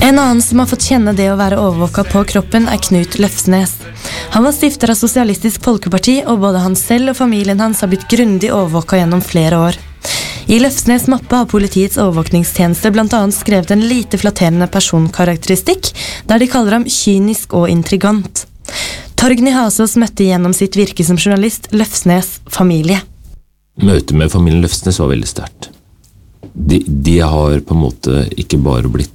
En annen som har fått kjenne det å være overvåket på kroppen Knut Løfsnes. Han var stifter av Sosialistisk Folkeparti, og både han selv og familien hans har blitt grundig overvåket gjennom flere år. I Løfsnes mappe har politiets overvåkningstjeneste blant annet skrevet en lite flatterende personkarakteristikk, der de kaller ham kynisk og intrigant. Torgny Hasås møtte gjennom sitt virke som journalist Løfsnes familie. Møtet med familien Løfsnes var veldig sterkt. De har på en måte ikke bare blitt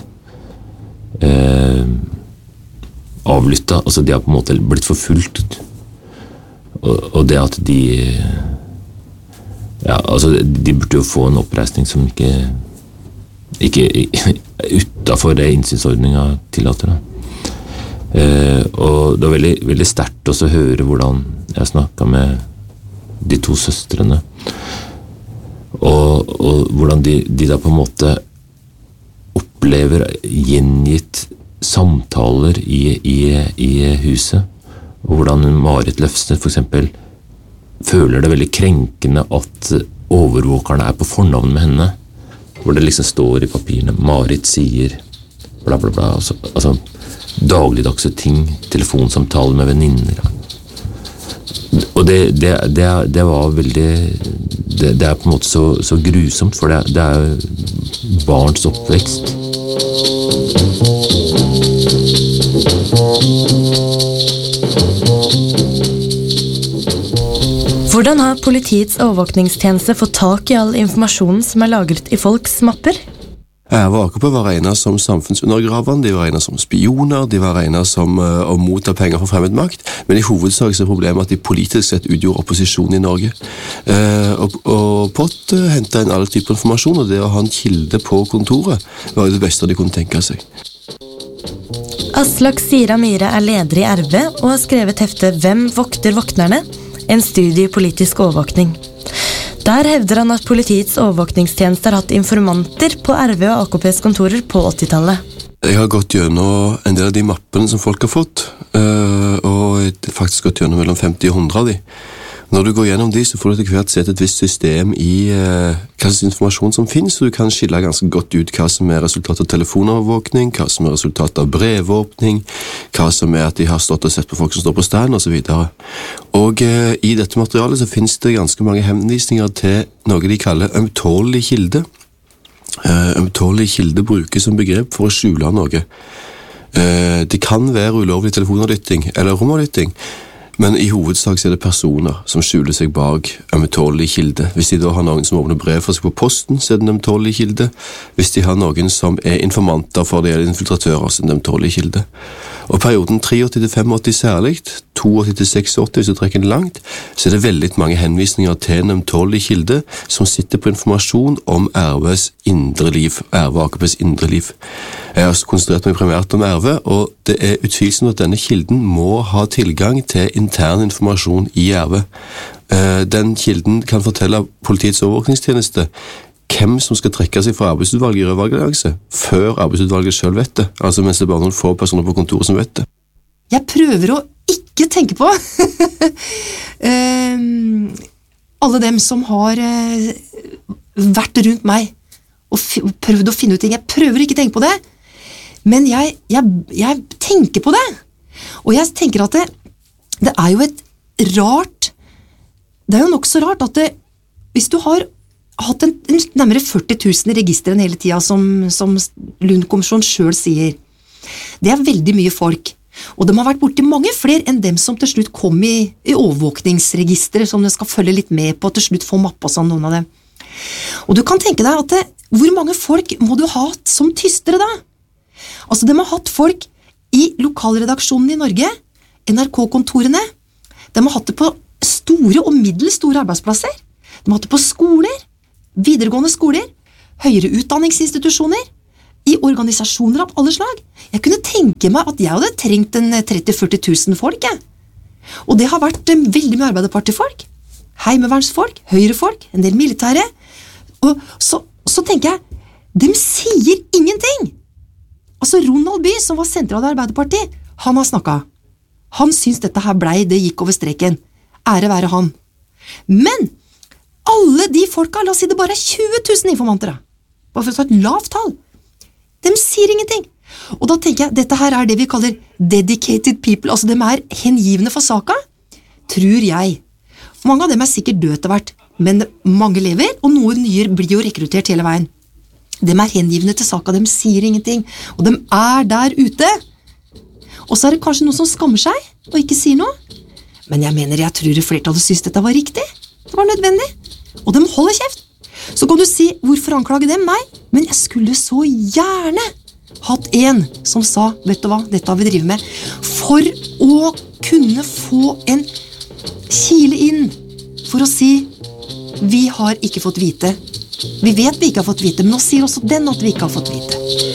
avlyttet, altså de har på en måte blitt forfulgt, og det at de burde jo få en oppreisning som ikke utenfor det innsynsordningen tillater det. Og det var veldig, veldig sterkt også å høre hvordan jeg snakket med de to søstrene, og hvordan de da på en måte opplever gjengitt samtaler i huset, og hvordan Marit Løfsnes for eksempel føler det veldig krenkende at overvåkerne på fornavn med henne, hvor det liksom står i papirene Marit sier bla bla bla, altså dagligdagse ting, telefonsamtaler med venninner, og det var veldig det på en måte så grusomt, for det jo barns oppvekst. Hvordan har politiets overvåkningstjeneste fått tak i all informasjonen som lagret i folks mapper? AKP var regnet som samfunnsundergraverne, de var regnet som spioner, de var regnet som å motta penger fra fremmed makt, men i hovedsak så problemet at de politisk sett utgjorde opposisjon i Norge. Og POT hentet inn alle typer informasjon, og det å ha en kilde på kontoret var det beste de kunne tenke seg. Aslak Sira Myhre leder i RV og har skrevet heftet «Hvem vokter vokterne?» En studie i politisk overvåkning. Der hevder han at politiets overvåkningstjeneste har hatt informanter på RV og AKPs kontorer på 80-tallet. Jeg har gått gjennom en del av de mappene som folk har fått, og jeg har faktisk gått gjennom mellom 50 og 100 av de. Når du går gjennom de, så får du til hvert sett et visst system i hva slags informasjon som finnes, så du kan skille ganske godt ut hva som resultat av telefonovervåkning, hva som resultat av brevåpning, hva som at de har stått og sett på folk som står på stand, og så videre. Og i dette materialet så finnes det ganske mange henvisninger til noe de kaller ømtålig kilde. Ømtålig kilde brukes som begrep for å skjule noe. Det kan være ulovlig telefonavlytting eller romavlytting, men i hovedsak så det personer som skjuler seg bak ømtålig kilde. Hvis de da har noen som åpner brev for seg på posten, så det en ømtålig kilde. Hvis de har noen som informanter for det eller infiltratører, så det en ømtålig kilde. Og perioden 83-85 særlig, 82-86 hvis du trekker den langt, så det veldig mange henvisninger til en ømtålig kilde som sitter på informasjon om RVs indre liv, RV og AKPs indre liv. Jeg har konsentrert meg primært om RV, og det utvilsomt at denne kilden må ha tilgang til intern informasjon i RV. Den kilden kan fortelle politiets overvåkningstjeneste hvem som skal trekke seg fra arbeidsutvalget i rødvalgallianse, før arbeidsutvalget selv vet det, altså mens det bare noen få personer på kontoret som vet det. Jeg prøver å ikke tenke på alle dem som har vært rundt meg og prøvd å finne ut ting. Jeg prøver ikke å tenke på det, men jeg tenker på det. Og jeg tenker at det jo et rart, det jo nok så rart at hvis du har hatt nærmere 40 000 registeren hele tiden, som Lund-kommisjonen selv sier. Det veldig mye folk, og de har vært borti mange flere enn dem som til slutt kom i overvåkningsregisteret, som de skal følge litt med på, til slutt få mappe og sånn, noen av dem. Og du kan tenke deg at hvor mange folk må du ha hatt som tystere da? Altså, de har hatt folk i lokalredaksjonen i Norge, NRK-kontorene, de har hatt det på store og middels store arbeidsplasser, de har hatt det på skoler, videregående skoler, høyere utdanningsinstitusjoner, i organisasjoner av alle slag. Jeg kunne tenke meg at jeg hadde trengt 30-40 000 folk, Og det har vært veldig mye arbeiderpartifolk, heimevernsfolk, høyrefolk, en del militære. Og så tenker jeg, de sier ingenting. Altså Ronald By, som var sentral i Arbeiderpartiet, han har snakket. Han syns dette her det gikk over streken. Ære være han. Men alle de folka, la oss si det bare 20 000 informanter, bare for å ta et lavt tall, de sier ingenting. Og da tenker jeg, dette her er det vi kaller dedicated people, altså de er hengivne for saka, tror jeg. Mange av dem er sikkert død etter hvert, men mange lever, og noen nye blir jo rekruttert hele veien. De er hengivne til saka, de sier ingenting, og de er der ute. Og så er det kanskje noen som skammer seg, og ikke sier noe. Men jeg tror flertallet synes dette var riktig, det var nødvendig, og de holder kjeft. Så kan du si, hvorfor anklage dem? Nei, men jeg skulle så gjerne hatt en som sa, vet du hva, dette har vi drivet med, for å kunne få en kile inn, for å si, vi har ikke fått vite. Vi vet vi ikke har fått vite, men nå sier også den at vi ikke har fått vite.